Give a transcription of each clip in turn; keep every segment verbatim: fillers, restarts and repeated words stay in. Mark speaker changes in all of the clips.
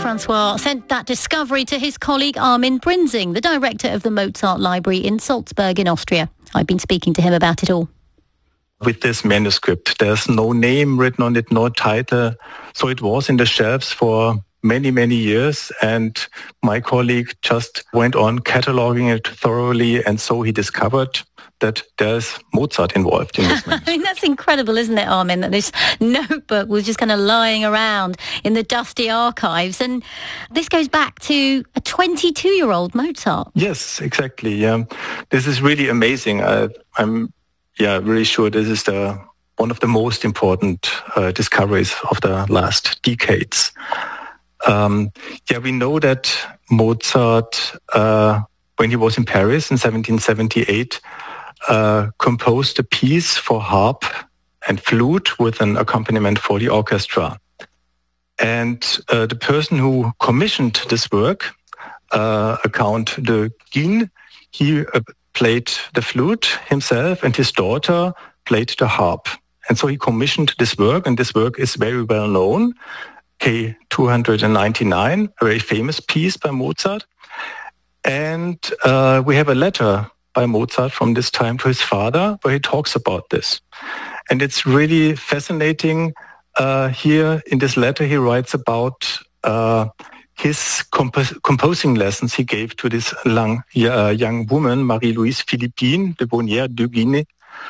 Speaker 1: Francois sent that discovery to his colleague Armin Brinzing, the director of the Mozart Library in Salzburg in Austria. I've been speaking to him about it all.
Speaker 2: With this manuscript, there's no name written on it, no title. So it was in the shelves for many, many years. And my colleague just went on cataloging it thoroughly. And so he discovered that there's Mozart involved in this.
Speaker 1: I mean, that's incredible, isn't it, Armin, that this notebook was just kind of lying around in the dusty archives. And this goes back to a twenty-two-year-old Mozart.
Speaker 2: Yes, exactly. Yeah. This is really amazing. I, I'm yeah, really sure this is the one of the most important uh, discoveries of the last decades. Um, yeah, we know that Mozart, uh, when he was in Paris in seventeen seventy-eight, uh, composed a piece for harp and flute with an accompaniment for the orchestra. And uh, the person who commissioned this work, uh, Count de Guignes, he uh, played the flute himself, and his daughter played the harp. And so he commissioned this work, and this work is very well known. K two ninety-nine, a very famous piece by Mozart. And uh, we have a letter by Mozart from this time to his father where he talks about this. And it's really fascinating. Uh, here in this letter, he writes about uh, his comp- composing lessons he gave to this long, uh, young woman, Marie-Louise Philippine de Bonnière de Guignes.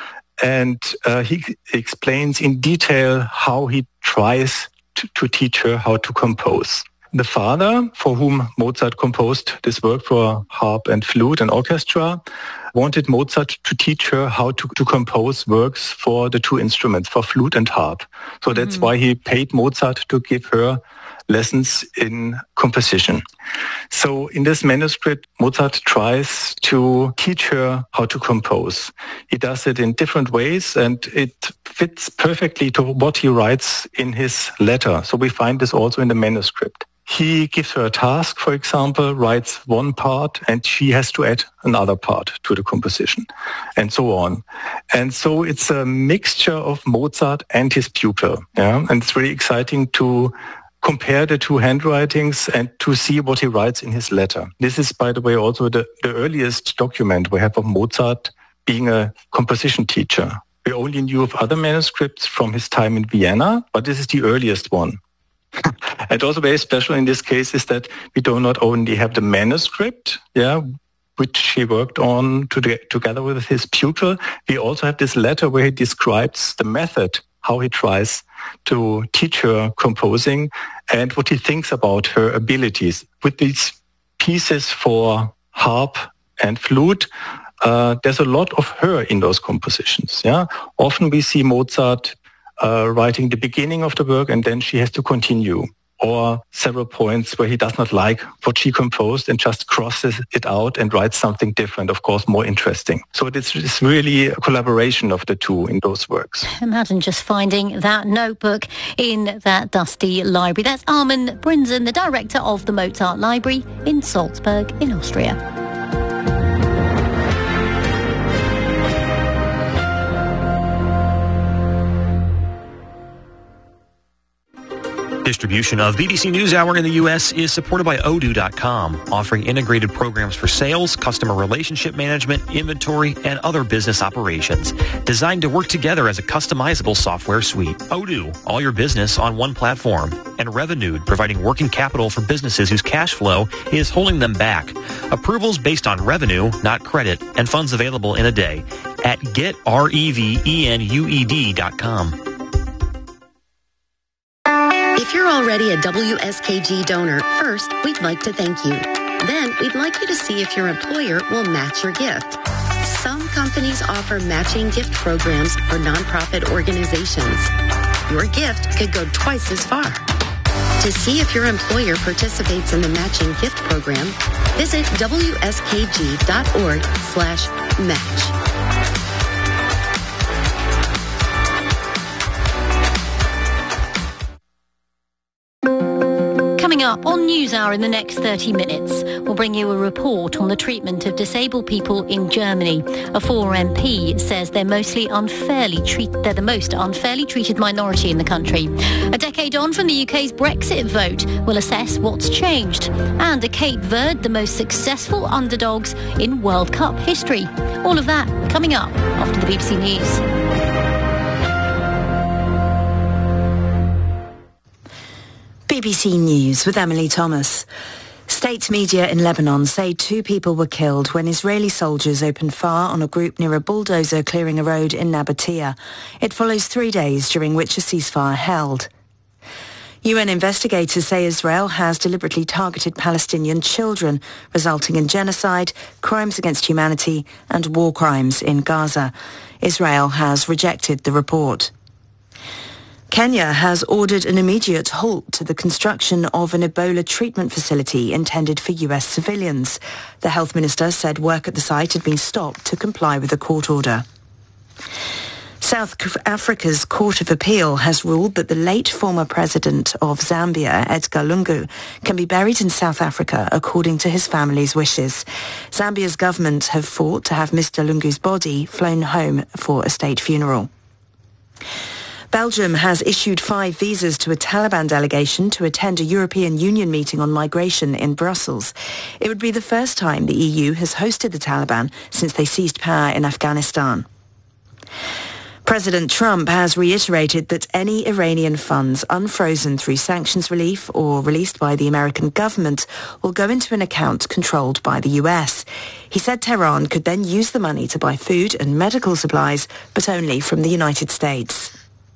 Speaker 2: And uh, he explains in detail how he tries to, to teach her how to compose. The father, for whom Mozart composed this work for harp and flute and orchestra, wanted Mozart to teach her how to, to compose works for the two instruments, for flute and harp. So that's mm-hmm. why he paid Mozart to give her lessons in composition. So in this manuscript, Mozart tries to teach her how to compose. He does it in different ways, and it fits perfectly to what he writes in his letter. So we find this also in the manuscript. He gives her a task, for example, writes one part, and she has to add another part to the composition, and so on. And so it's a mixture of Mozart and his pupil. Yeah? And it's really exciting to compare the two handwritings and to see what he writes in his letter. This is, by the way, also the, the earliest document we have of Mozart being a composition teacher. We only knew of other manuscripts from his time in Vienna, but this is the earliest one. And also very special in this case is that we do not only have the manuscript, yeah, which he worked on to the, together with his pupil, we also have this letter where he describes the method, how he tries to teach her composing and what he thinks about her abilities. With these pieces for harp and flute, uh, there's a lot of her in those compositions. Yeah, often we see Mozart Uh, writing the beginning of the work, and then she has to continue, or several points where he does not like what she composed and just crosses it out and writes something different, of course, more interesting. So it's, it's really a collaboration of the two in those works.
Speaker 1: Imagine just finding that notebook in that dusty library. That's Armin Brinzing, the director of the Mozart Library in Salzburg in Austria.
Speaker 3: Distribution of B B C NewsHour in the U S is supported by Odoo dot com, offering integrated programs for sales, customer relationship management, inventory, and other business operations. Designed to work together as a customizable software suite. Odoo, all your business on one platform. And Revenued, providing working capital for businesses whose cash flow is holding them back. Approvals based on revenue, not credit, and funds available in a day at get revenued dot com.
Speaker 4: If you're already a W S K G donor, first, we'd like to thank you. Then, we'd like you to see if your employer will match your gift. Some companies offer matching gift programs for nonprofit organizations. Your gift could go twice as far. To see if your employer participates in the matching gift program, visit W S K G dot org slash match.
Speaker 1: Coming up on NewsHour in the next thirty minutes, we'll bring you a report on the treatment of disabled people in Germany. A former M P says they're mostly unfairly treat- they're the most unfairly treated minority in the country. A decade on from the U K's Brexit vote, we'll assess what's changed. And a Cape Verde, the most successful underdogs in World Cup history. All of that coming up after the B B C News.
Speaker 5: B B C News with Emily Thomas. State media in Lebanon say two people were killed when Israeli soldiers opened fire on a group near a bulldozer clearing a road in Nabatea. It follows three days during which a ceasefire held. U N investigators say Israel has deliberately targeted Palestinian children, resulting in genocide, crimes against humanity and war crimes in Gaza. Israel has rejected the report. Kenya has ordered an immediate halt to the construction of an Ebola treatment facility intended for U S civilians. The health minister said work at the site had been stopped to comply with a court order. South Africa's Court of Appeal has ruled that the late former president of Zambia, Edgar Lungu, can be buried in South Africa according to his family's wishes. Zambia's government have fought to have Mister Lungu's body flown home for a state funeral. Belgium has issued five visas to a Taliban delegation to attend a European Union meeting on migration in Brussels. It would be the first time the E U has hosted the Taliban since they seized power in Afghanistan. President Trump has reiterated that any Iranian funds unfrozen through sanctions relief or released by the American government will go into an account controlled by the U S. He said Tehran could then use the money to buy food and medical supplies, but only from the United States.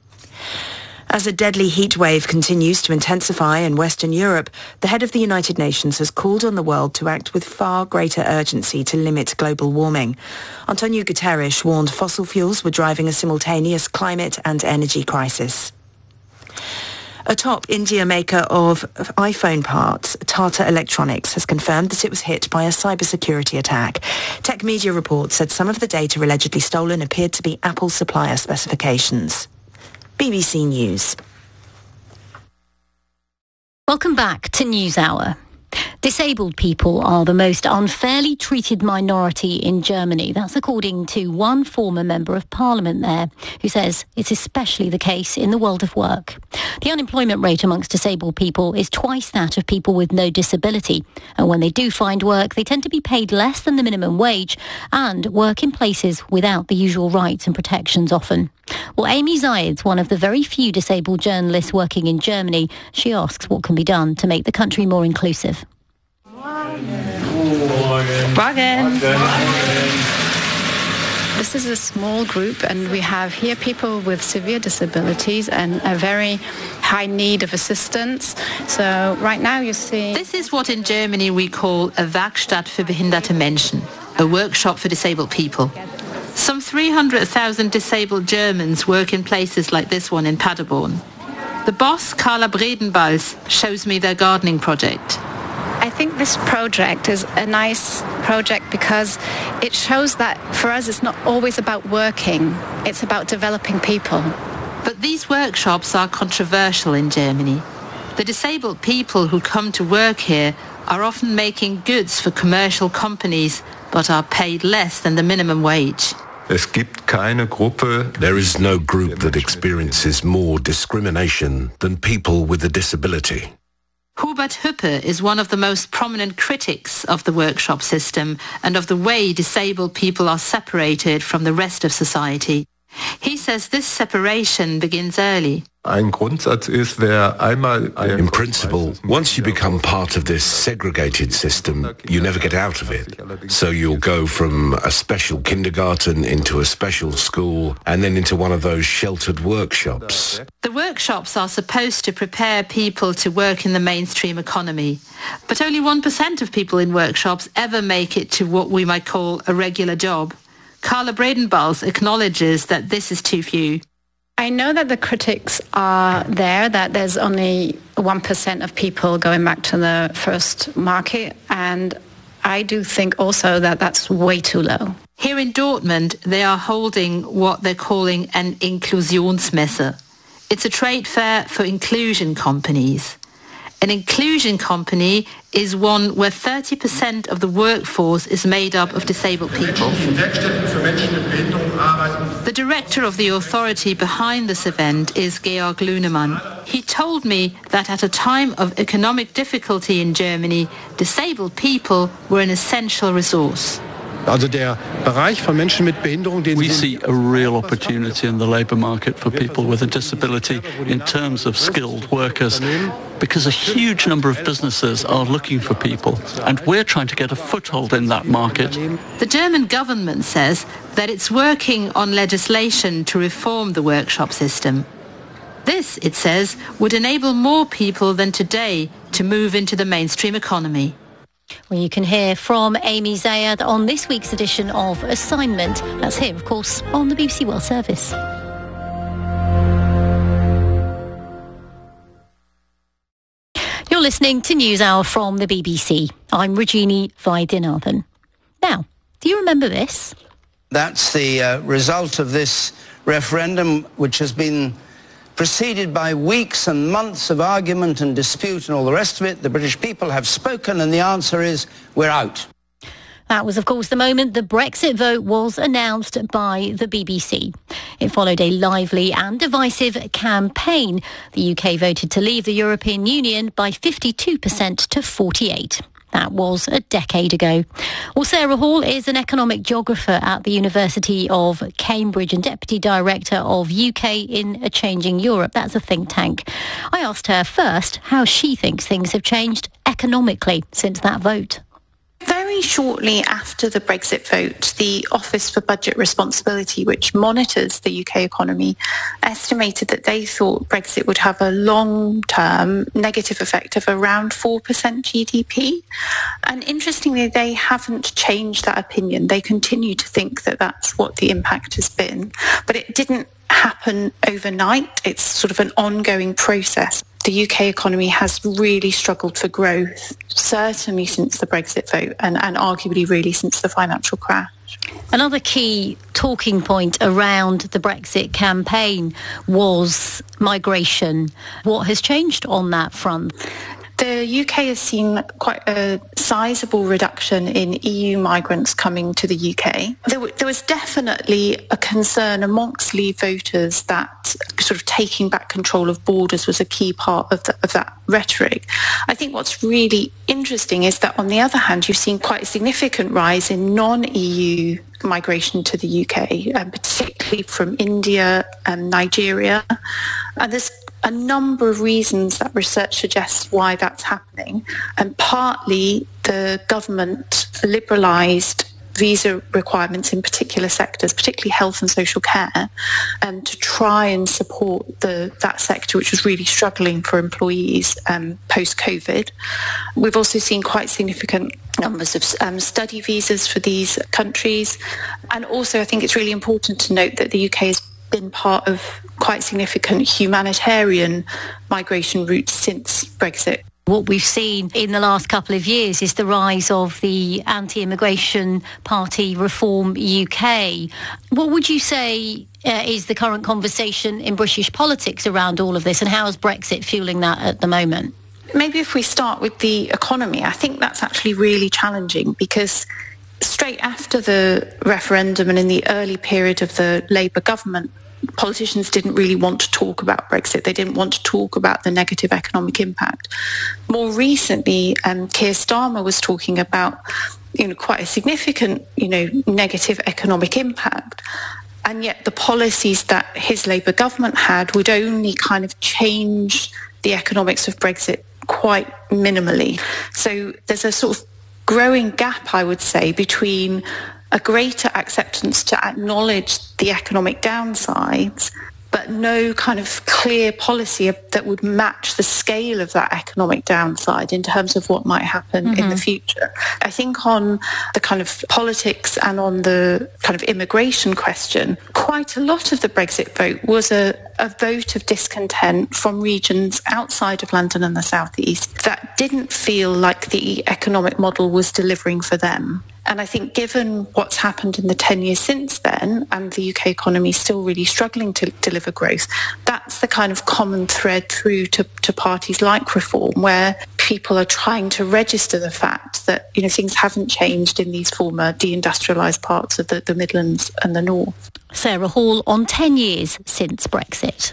Speaker 5: As a deadly heat wave continues to intensify in Western Europe, the head of the United Nations has called on the world to act with far greater urgency to limit global warming. Antonio Guterres warned fossil fuels were driving a simultaneous climate and energy crisis. A top India maker of iPhone parts, Tata Electronics, has confirmed that it was hit by a cybersecurity attack. Tech media reports said some of the data allegedly stolen appeared to be Apple supplier specifications. B B C News.
Speaker 1: Welcome back to NewsHour. Disabled people are the most unfairly treated minority in Germany. That's according to one former member of parliament there, who says it's especially the case in the world of work. The unemployment rate amongst disabled people is twice that of people with no disability. And when they do find work, they tend to be paid less than the minimum wage and work in places without the usual rights and protections often. Well, Amy Zayed's one of the very few disabled journalists working in Germany. She asks what can be done to make the country more inclusive.
Speaker 6: Morgen. This is a small group, and we have here people with severe disabilities and a very high need of assistance. So right now you see...
Speaker 7: This is what in Germany we call a Werkstatt für behinderte Menschen, a workshop for disabled people. Some three hundred thousand disabled Germans work in places like this one in Paderborn. The boss, Carla Bredenbals, shows me their gardening project.
Speaker 6: I think this project is a nice project because it shows that for us it's not always about working, it's about developing people.
Speaker 7: But these workshops are controversial in Germany. The disabled people who come to work here are often making goods for commercial companies but are paid less than the minimum wage.
Speaker 8: There is no group that experiences more discrimination than people with a disability.
Speaker 7: Hubert Hüppe is one of the most prominent critics of the workshop system and of the way disabled people are separated from the rest of society. He says this separation begins early.
Speaker 8: In principle, once you become part of this segregated system, you never get out of it. So you'll go from a special kindergarten into a special school and then into one of those sheltered workshops.
Speaker 7: The workshops are supposed to prepare people to work in the mainstream economy. But only one percent of people in workshops ever make it to what we might call a regular job. Carla Bredenbals acknowledges that this is too few.
Speaker 6: I know that the critics are there, that there's only one percent of people going back to the first market, and I do think also that that's way too low.
Speaker 7: Here in Dortmund, they are holding what they're calling an Inklusionsmesse. It's a trade fair for inclusion companies. An inclusion company is one where thirty percent of the workforce is made up of disabled people. The director of the authority behind this event is Georg Lunemann. He told me that at a time of economic difficulty in Germany, disabled people were an essential resource.
Speaker 9: We see a real opportunity in the labour market for people with a disability in terms of skilled workers, because a huge number of businesses are looking for people, and we're trying to get a foothold in that market.
Speaker 7: The German government says that it's working on legislation to reform the workshop system. This, it says, would enable more people than today to move into the mainstream economy.
Speaker 1: Well, you can hear from Amy Zayed on this week's edition of Assignment. That's here, of course, on the B B C World Service. You're listening to NewsHour from the B B C. I'm Regini Vaidyanathan. Now, do you remember this?
Speaker 10: That's the uh, result of this referendum, which has been preceded by weeks and months of argument and dispute and all the rest of it. The British people have spoken, and the answer is we're out.
Speaker 1: That was, of course, the moment the Brexit vote was announced by the B B C. It followed a lively and divisive campaign. The U K voted to leave the European Union by fifty-two percent to forty-eight. That was a decade ago. Well, Sarah Hall is an economic geographer at the University of Cambridge and Deputy Director of U K in a Changing Europe. That's a think tank. I asked her first how she thinks things have changed economically since that vote.
Speaker 11: Very shortly after the Brexit vote, the Office for Budget Responsibility, which monitors the U K economy, estimated that they thought Brexit would have a long-term negative effect of around four percent G D P. And interestingly, they haven't changed that opinion. They continue to think that that's what the impact has been. But it didn't happen overnight. It's sort of an ongoing process. The U K economy has really struggled for growth, certainly since the Brexit vote and, and arguably really since the financial crash.
Speaker 1: Another key talking point around the Brexit campaign was migration. What has changed on that front?
Speaker 11: The U K has seen quite a sizable reduction in E U migrants coming to the U K. There, w- there was definitely a concern amongst Leave voters that sort of taking back control of borders was a key part of, the, of that rhetoric. I think what's really interesting is that, on the other hand, you've seen quite a significant rise in non-E U migration to the U K, um, particularly from India and Nigeria. And there's a number of reasons that research suggests why that's happening. And partly the government liberalised visa requirements in particular sectors, particularly health and social care, um, to try and support the that sector, which was really struggling for employees um, post-COVID. We've also seen quite significant numbers of um, study visas for these countries. And also I think it's really important to note that the U K has been part of quite significant humanitarian migration routes since Brexit.
Speaker 1: What we've seen in the last couple of years is the rise of the anti-immigration party Reform U K. What would you say uh, is the current conversation in British politics around all of this, and how is Brexit fueling that at the moment?
Speaker 11: Maybe if we start with the economy, I think that's actually really challenging, because straight after the referendum and in the early period of the Labour government, politicians didn't really want to talk about Brexit. They didn't want to talk about the negative economic impact. More recently, um, Keir Starmer was talking about, you know, quite a significant, you know, negative economic impact. And yet the policies that his Labour government had would only kind of change the economics of Brexit quite minimally. So there's a sort of growing gap, I would say, between a greater acceptance to acknowledge the economic downsides, but no kind of clear policy that would match the scale of that economic downside in terms of what might happen mm-hmm. in the future. I think on the kind of politics and on the kind of immigration question, quite a lot of the Brexit vote was a, a vote of discontent from regions outside of London and the South East that didn't feel like the economic model was delivering for them. And I think given what's happened in the ten years since then, and the U K economy is still really struggling to deliver growth, that's the kind of common thread through to, to parties like Reform, where people are trying to register the fact that, you know, things haven't changed in these former deindustrialised parts of the, the Midlands and the North.
Speaker 1: Sarah Hall on ten years since Brexit.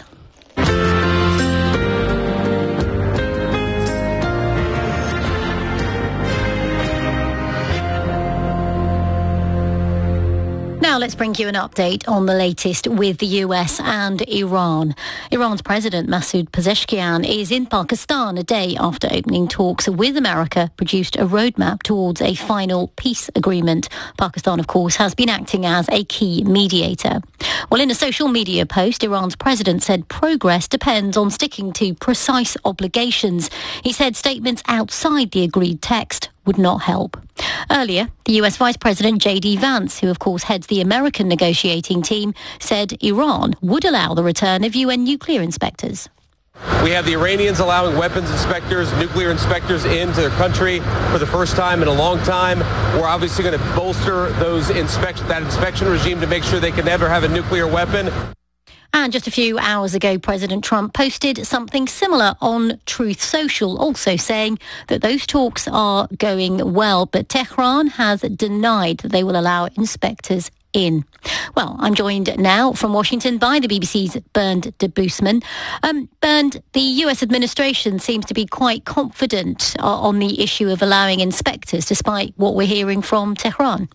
Speaker 1: Now let's bring you an update on the latest with the U S and Iran. Iran's President Masoud Pezeshkian is in Pakistan a day after opening talks with America produced a roadmap towards a final peace agreement. Pakistan, of course, has been acting as a key mediator. Well, in a social media post, Iran's president said progress depends on sticking to precise obligations. He said statements outside the agreed text would not help. Earlier, the U S Vice President J D Vance, who of course heads the American negotiating team, said Iran would allow the return of U N nuclear inspectors.
Speaker 12: We have the Iranians allowing weapons inspectors, nuclear inspectors into their country for the first time in a long time. We're obviously going to bolster those inspect- that inspection regime to make sure they can never have a nuclear weapon.
Speaker 1: And just a few hours ago, President Trump posted something similar on Truth Social, also saying that those talks are going well, but Tehran has denied that they will allow inspectors in. Well, I'm joined now from Washington by the B B C's Bernd de Boosman. Um, Bernd, the U S administration seems to be quite confident uh, on the issue of allowing inspectors, despite what we're hearing from Tehran.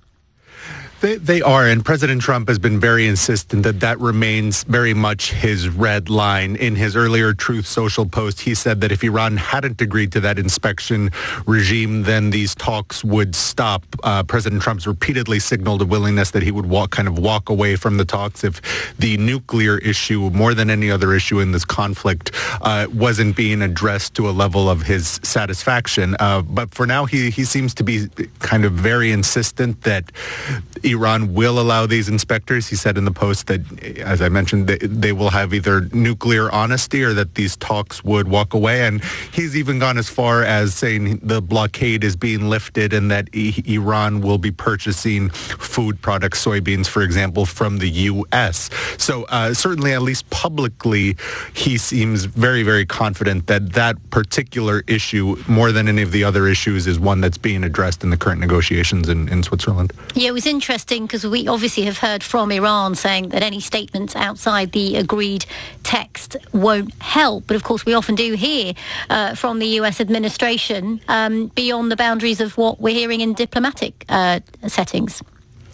Speaker 13: They, they are, and President Trump has been very insistent that that remains very much his red line. In his earlier Truth Social post, he said that if Iran hadn't agreed to that inspection regime, then these talks would stop. Uh, President Trump's repeatedly signaled a willingness that he would walk, kind of walk away from the talks if the nuclear issue, more than any other issue in this conflict, uh, wasn't being addressed to a level of his satisfaction. Uh, but for now, he, he seems to be kind of very insistent that Iran will allow these inspectors. He said in the post that, as I mentioned, they, they will have either nuclear honesty or that these talks would walk away. And he's even gone as far as saying the blockade is being lifted and that I- Iran will be purchasing food products, soybeans, for example, from the U S. So uh, certainly, at least publicly, he seems very, very confident that that particular issue, more than any of the other issues, is one that's being addressed in the current negotiations in, in Switzerland.
Speaker 1: Yeah, it was interesting because we obviously have heard from Iran saying that any statements outside the agreed text won't help. But of course, we often do hear uh, from the U S administration um, beyond the boundaries of what we're hearing in diplomatic uh, settings.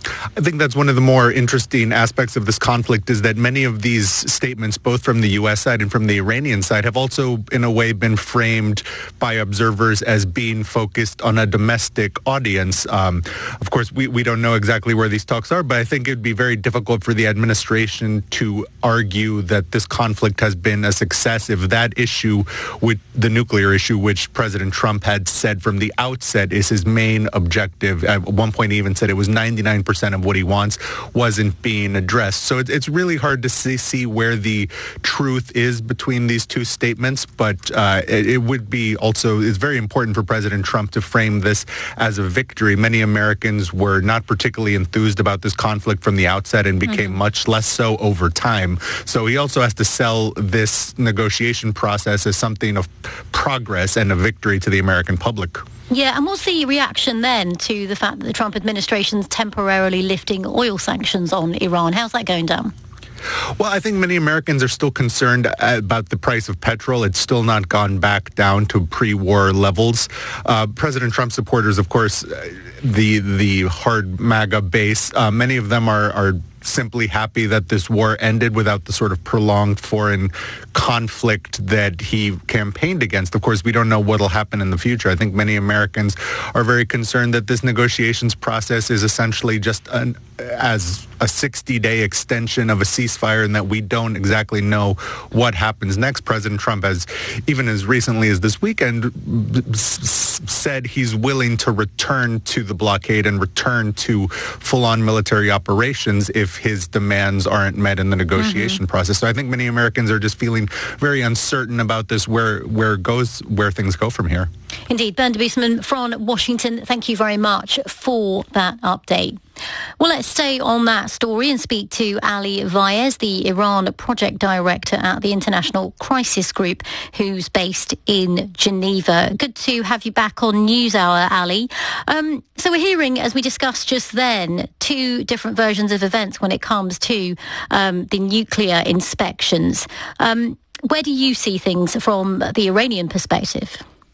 Speaker 13: I think that's one of the more interesting aspects of this conflict is that many of these statements, both from the U S side and from the Iranian side, have also in a way been framed by observers as being focused on a domestic audience. Um, of course, we, we don't know exactly where these talks are, but I think it would be very difficult for the administration to argue that this conflict has been a success if that issue, with the nuclear issue, which President Trump had said from the outset is his main objective. At one point, he even said it was ninety-nine percent of what he wants, wasn't being addressed. So it, it's really hard to see, see where the truth is between these two statements, but uh, it, it would be also, it's very important for President Trump to frame this as a victory. Many Americans were not particularly enthused about this conflict from the outset and became mm-hmm. much less so over time. So he also has to sell this negotiation process as something of progress and a victory to the American public.
Speaker 1: Yeah, and what's the reaction then to the fact that the Trump administration's temporarily lifting oil sanctions on Iran? How's that going down?
Speaker 13: Well, I think many Americans are still concerned about the price of petrol. It's still not gone back down to pre-war levels. Uh, President Trump supporters, of course, the the hard MAGA base, uh, many of them are, are simply happy that this war ended without the sort of prolonged foreign conflict that he campaigned against. Of course, we don't know what will happen in the future. I think many Americans are very concerned that this negotiations process is essentially just an, as a sixty-day extension of a ceasefire and that we don't exactly know what happens next. President Trump has, even as recently as this weekend, s- said he's willing to return to the blockade and return to full-on military operations if his demands aren't met in the negotiation mm-hmm. process. So I think many Americans are just feeling very uncertain about this, where where goes where things go from here.
Speaker 1: Indeed. Bernd Busemann from Washington, thank you very much for that update. Well, let's stay on that story and speak to Ali Vaez, the Iran project director at the International Crisis Group, who's based in Geneva. Good to have you back on NewsHour, Ali. Um, so we're hearing, as we discussed just then, two different versions of events when it comes to um, the nuclear inspections. Um, where do you see things from the Iranian perspective?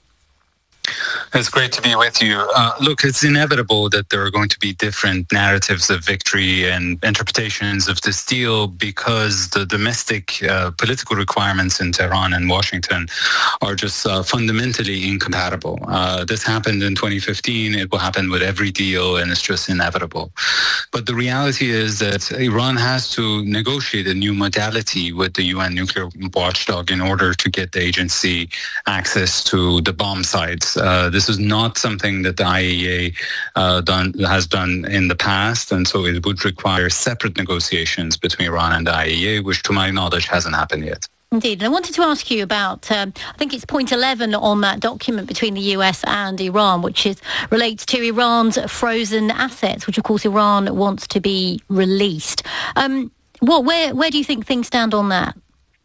Speaker 14: It's great to be with you. Uh, look, it's inevitable that there are going to be different narratives of victory and interpretations of this deal because the domestic uh, political requirements in Tehran and Washington are just uh, fundamentally incompatible. Uh, this happened in twenty fifteen. It will happen with every deal, and it's just inevitable. But the reality is that Iran has to negotiate a new modality with the U N nuclear watchdog in order to get the agency access to the bomb sites. Uh, this is not something that the I A E A uh, done, has done in the past, and so it would require separate negotiations between Iran and the I A E A, which to my knowledge hasn't happened yet.
Speaker 1: Indeed. And I wanted to ask you about, um, I think it's point eleven on that document between the U S and Iran, which is relates to Iran's frozen assets, which of course Iran wants to be released. Um, what, where, where do you think things stand on that?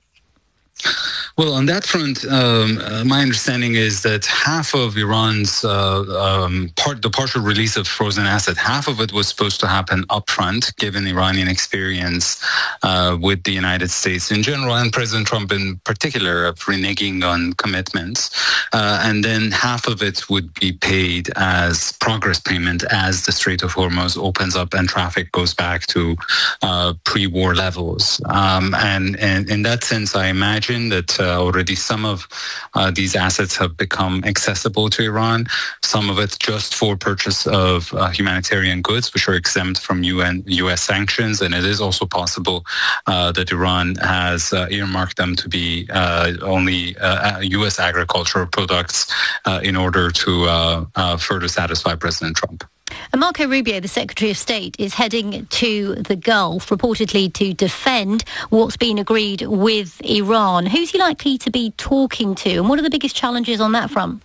Speaker 14: Well, on that front, um, uh, my understanding is that half of Iran's uh, um, part, the partial release of frozen asset, half of it was supposed to happen upfront, given Iranian experience uh, with the United States in general and President Trump in particular of reneging on commitments. Uh, and then half of it would be paid as progress payment as the Strait of Hormuz opens up and traffic goes back to uh, pre-war levels. Um, and, and in that sense, I imagine that uh, already some of uh, these assets have become accessible to Iran, some of it just for purchase of uh, humanitarian goods, which are exempt from U N, U S sanctions. And it is also possible uh, that Iran has uh, earmarked them to be uh, only uh, U S agricultural products uh, in order to uh, uh, further satisfy President Trump.
Speaker 1: And Marco Rubio, the Secretary of State, is heading to the Gulf, reportedly to defend what's been agreed with Iran. Who's he likely to be talking to, and what are the biggest challenges on that front?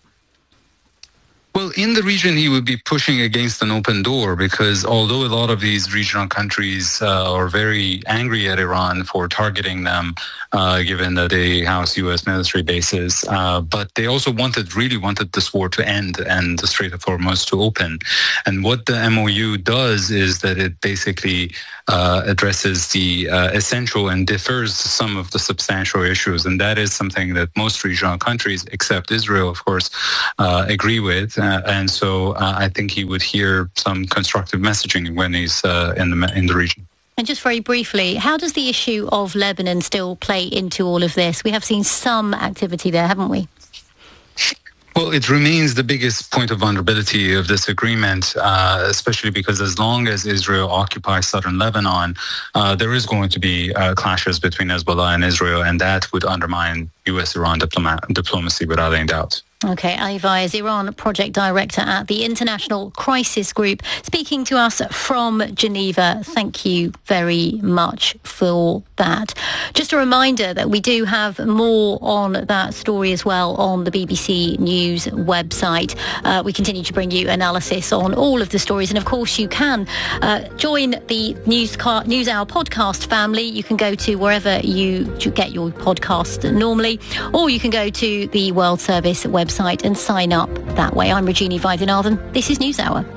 Speaker 14: Well, in the region, he would be pushing against an open door because although a lot of these regional countries uh, are very angry at Iran for targeting them, uh, given that they house U S military bases, uh, but they also wanted, really wanted this war to end and the Strait of Hormuz to open. And what the M O U does is that it basically uh, addresses the uh, essential and differs some of the substantial issues. And that is something that most regional countries, except Israel, of course, uh, agree with. Uh, and so uh, I think he would hear some constructive messaging when he's uh, in the in the region.
Speaker 1: And just very briefly, how does the issue of Lebanon still play into all of this? We have seen some activity there, haven't we?
Speaker 14: Well, it remains the biggest point of vulnerability of this agreement, uh, especially because as long as Israel occupies southern Lebanon, uh, there is going to be uh, clashes between Hezbollah and Israel, and that would undermine U S Iran diploma- diplomacy without any doubt.
Speaker 1: Okay, Ali Vaez, Iran project director at the International Crisis Group, speaking to us from Geneva. Thank you very much for that. Just a reminder that we do have more on that story as well on the B B C News website. Uh, we continue to bring you analysis on all of the stories, and of course you can uh, join the News Car- NewsHour podcast family. You can go to wherever you get your podcast normally, or you can go to the World Service website and sign up that way. I'm Regina Vaidyanathan. This is NewsHour.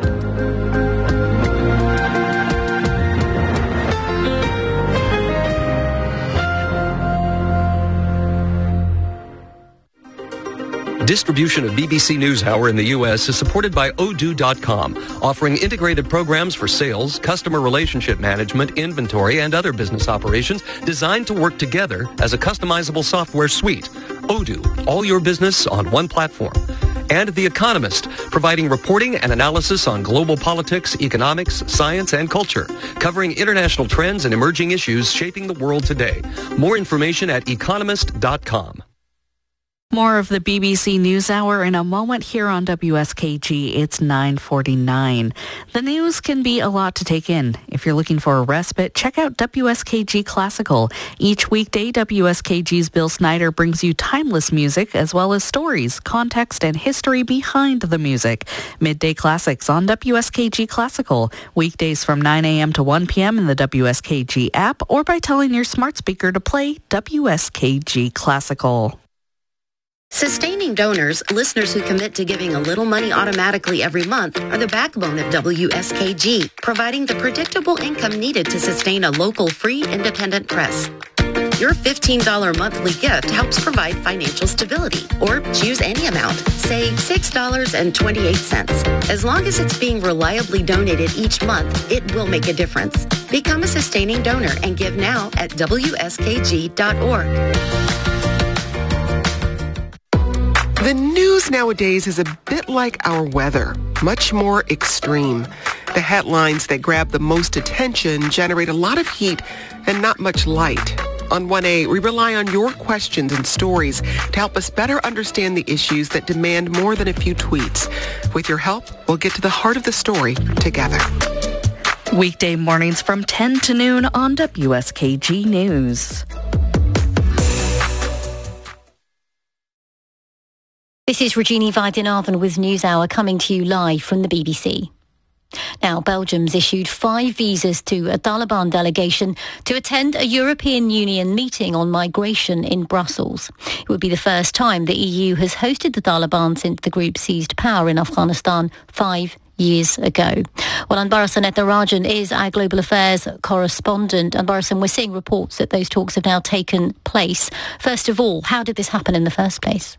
Speaker 15: Distribution of B B C NewsHour in the U S is supported by Odoo dot com, offering integrated programs for sales, customer relationship management, inventory, and other business operations designed to work together as a customizable software suite. Odoo, all your business on one platform. And The Economist, providing reporting and analysis on global politics, economics, science, and culture, covering international trends and emerging issues shaping the world today. More information at economist dot com.
Speaker 16: More of the B B C NewsHour in a moment here on W S K G. It's nine forty-nine. The news can be a lot to take in. If you're looking for a respite, check out W S K G Classical. Each weekday, W S K G's Bill Snyder brings you timeless music as well as stories, context, and history behind the music. Midday Classics on W S K G Classical. Weekdays from nine a.m. to one p.m. in the W S K G app or by telling your smart speaker to play W S K G Classical.
Speaker 4: Sustaining donors, listeners who commit to giving a little money automatically every month, are the backbone of W S K G, providing the predictable income needed to sustain a local free independent press. Your fifteen dollars monthly gift helps provide financial stability, or choose any amount, say six dollars and twenty-eight cents. As long as it's being reliably donated each month, it will make a difference. Become a sustaining donor and give now at W S K G dot org.
Speaker 17: The news nowadays is a bit like our weather, much more extreme. The headlines that grab the most attention generate a lot of heat and not much light. On one A, we rely on your questions and stories to help us better understand the issues that demand more than a few tweets. With your help, we'll get to the heart of the story together.
Speaker 16: Weekday mornings from ten to noon on W S K G News.
Speaker 1: This is Regina Vaidyanathan with NewsHour coming to you live from the B B C. Now, Belgium's issued five visas to a Taliban delegation to attend a European Union meeting on migration in Brussels. It would be the first time the E U has hosted the Taliban since the group seized power in Afghanistan five years ago. Well, Anbarasan Etharajan is our global affairs correspondent. Anbarasan, we're seeing reports that those talks have now taken place. First of all, how did this happen in the first place?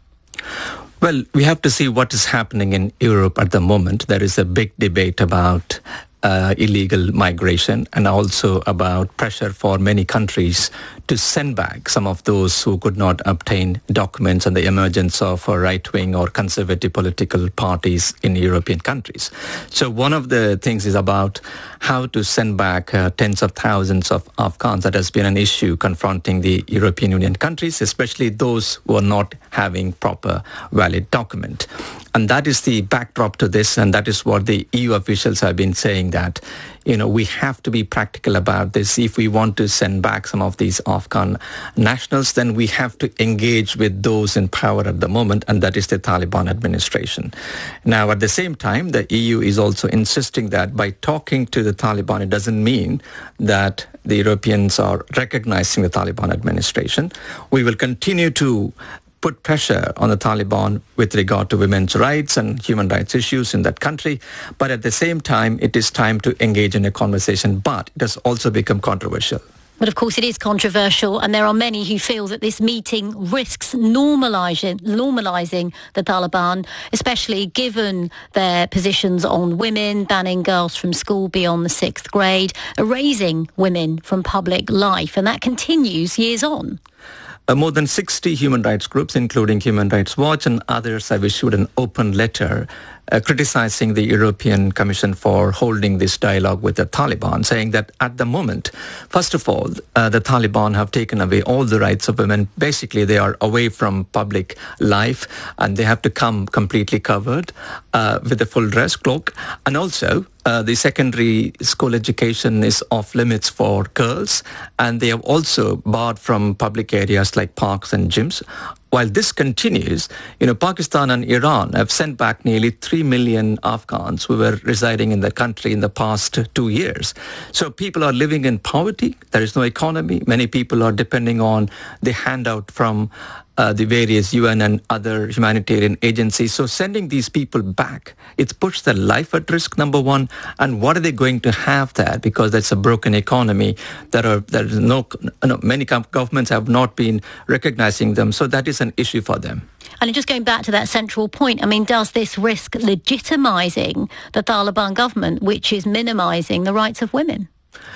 Speaker 18: Well, we have to see what is happening in Europe at the moment. There is a big debate about uh, illegal migration and also about pressure for many countries to send back some of those who could not obtain documents and the emergence of uh, right-wing or conservative political parties in European countries. So one of the things is about how to send back uh, tens of thousands of Afghans. That has been an issue confronting the European Union countries, especially those who are not having proper valid document. And that is the backdrop to this, and that is what the E U officials have been saying, that, you know, we have to be practical about this. If we want to send back some of these Afghan nationals, then we have to engage with those in power at the moment, and that is the Taliban administration. Now, at the same time, the E U is also insisting that by talking to the Taliban, it doesn't mean that the Europeans are recognizing the Taliban administration. We will continue to put pressure on the Taliban with regard to women's rights and human rights issues in that country. But at the same time, it is time to engage in a conversation. But it has also become controversial.
Speaker 1: But of course, it is controversial, and there are many who feel that this meeting risks normalising, normalising the Taliban, especially given their positions on women, banning girls from school beyond the sixth grade, erasing women from public life. And that continues years on.
Speaker 18: Uh, more than sixty human rights groups, including Human Rights Watch and others, have issued an open letter uh, criticizing the European Commission for holding this dialogue with the Taliban, saying that at the moment, first of all, uh, the Taliban have taken away all the rights of women. Basically, they are away from public life and they have to come completely covered uh, with a full dress cloak. And also, Uh, the secondary school education is off limits for girls, and they have also barred from public areas like parks and gyms. While this continues, you know, Pakistan and Iran have sent back nearly three million Afghans who were residing in the country in the past two years. So people are living in poverty. There is no economy. Many people are depending on the handout from Uh, the various U N and other humanitarian agencies. So sending these people back, it's pushed their life at risk, number one. And what are they going to have there? Because that's a broken economy. There are there is no, no many governments have not been recognizing them. So that is an issue for them.
Speaker 1: And just going back to that central point, I mean, does this risk legitimizing the Taliban government, which is minimizing the rights of women?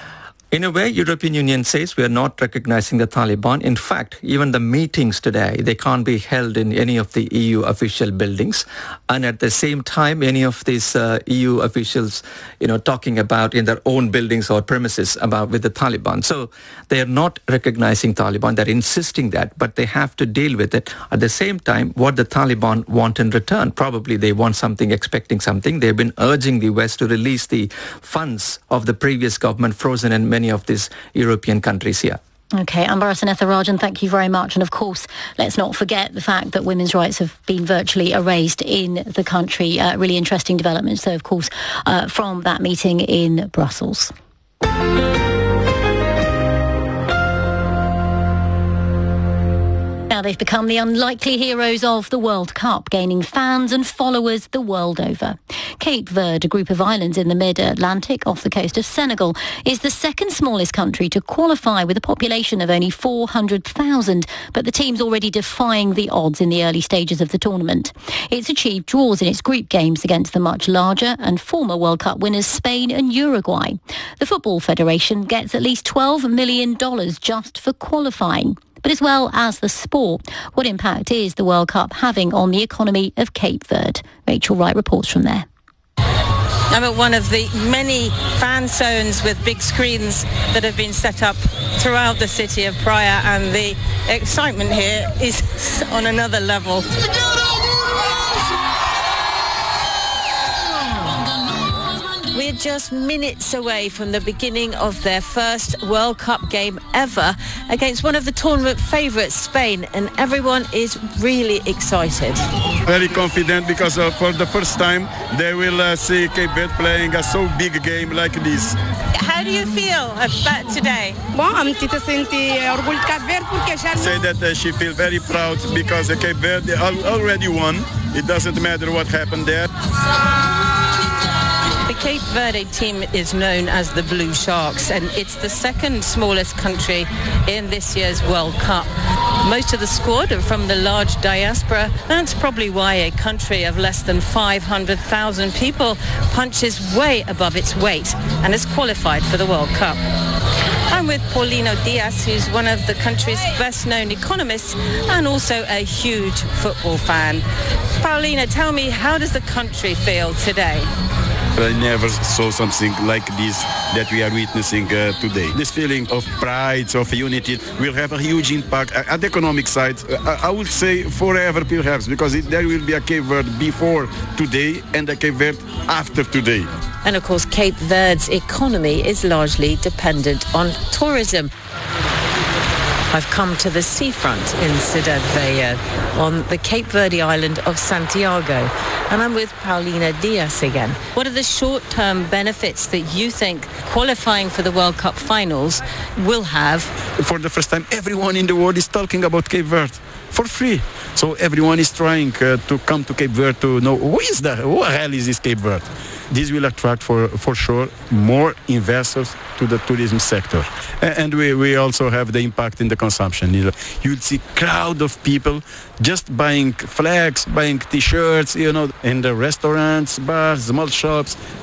Speaker 18: In a way, European Union says we are not recognizing the Taliban. In fact, even the meetings today, they can't be held in any of the E U official buildings. And at the same time, any of these uh, E U officials, you know, talking about in their own buildings or premises about with the Taliban. So they are not recognizing Taliban. They're insisting that, but they have to deal with it. At the same time, what the Taliban want in return, probably they want something, expecting something. They've been urging the West to release the funds of the previous government frozen in many of these European countries here.
Speaker 1: OK, Ambarasan Etharajan, thank you very much. And of course, let's not forget the fact that women's rights have been virtually erased in the country. Uh, really interesting developments, so of course, uh, from that meeting in Brussels. Now they've become the unlikely heroes of the World Cup, gaining fans and followers the world over. Cape Verde, a group of islands in the mid-Atlantic off the coast of Senegal, is the second smallest country to qualify with a population of only four hundred thousand, but the team's already defying the odds in the early stages of the tournament. It's achieved draws in its group games against the much larger and former World Cup winners Spain and Uruguay. The Football Federation gets at least twelve million dollars just for qualifying. But as well as the sport, what impact is the World Cup having on the economy of Cape Verde? Rachel Wright reports from there.
Speaker 19: I'm at one of the many fan zones with big screens that have been set up throughout the city of Praia, and the excitement here is on another level. We're just minutes away from the beginning of their first World Cup game ever against one of the tournament favourites, Spain, and everyone is really excited.
Speaker 20: Very confident because uh, for the first time they will uh, see Cape Verde playing a so big game like this.
Speaker 19: How do you feel about today?
Speaker 20: Say that uh, she feels very proud because uh, Cape Verde al- already won. It doesn't matter what happened there.
Speaker 19: The Cape Verde team is known as the Blue Sharks, and it's the second smallest country in this year's World Cup. Most of the squad are from the large diaspora. That's probably why a country of less than five hundred thousand people punches way above its weight and has qualified for the World Cup. I'm with Paulino Diaz, who's one of the country's best-known economists and also a huge football fan. Paulino, tell me, how does the country feel today?
Speaker 20: I never saw something like this that we are witnessing uh, today. This feeling of pride, of unity, will have a huge impact at the economic side. Uh, I would say forever perhaps, because it, there will be a Cape Verde before today and a Cape Verde after today.
Speaker 19: And of course, Cape Verde's economy is largely dependent on tourism. I've come to the seafront in Cidade Vella on the Cape Verde island of Santiago, and I'm with Paulina Diaz again. What are the short-term benefits that you think qualifying for the World Cup finals will have?
Speaker 20: For the first time, everyone in the world is talking about Cape Verde for free. So everyone is trying uh, to come to Cape Verde to know who is that, who the hell is this Cape Verde? This will attract for, for sure more investors to the tourism sector. And we, we also have the impact in the consumption. You know, you'd see crowd of people just buying flags, buying T-shirts, you know, in the restaurants, bars, small shops.